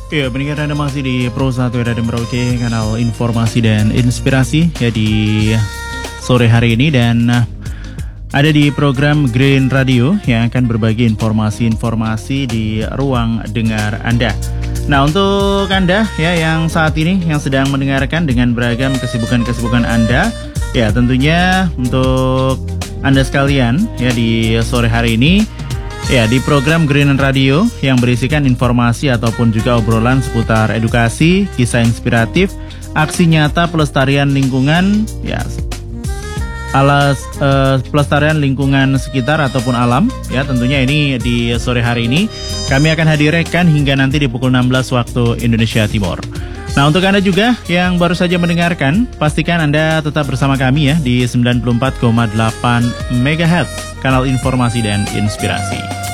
Ya, pendengar Anda masih di Pro 1 Radio Merauke, kanal informasi dan inspirasi ya di sore hari ini, dan ada di program Green Radio yang akan berbagi informasi-informasi di ruang dengar Anda. Nah, untuk Anda ya yang saat ini yang sedang mendengarkan dengan beragam kesibukan-kesibukan Anda, ya tentunya untuk Anda sekalian ya di sore hari ini, ya, di program Green Radio yang berisikan informasi ataupun juga obrolan seputar edukasi, kisah inspiratif, aksi nyata pelestarian lingkungan, ya, pelestarian lingkungan sekitar ataupun alam, ya, tentunya ini di sore hari ini kami akan hadirkan hingga nanti di pukul 16 waktu Indonesia Timur. Nah, untuk Anda juga yang baru saja mendengarkan, pastikan Anda tetap bersama kami ya di 94,8 MHz, kanal informasi dan inspirasi.